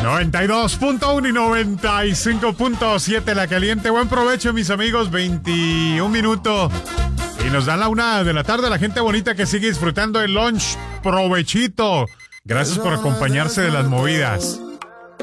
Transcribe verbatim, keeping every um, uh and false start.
noventa y dos punto uno y noventa y cinco punto siete La Caliente. Buen provecho, mis amigos. veintiún minutos. Y nos dan la una de la tarde. La gente bonita que sigue disfrutando el lunch. Provechito. Gracias por acompañarse de las movidas.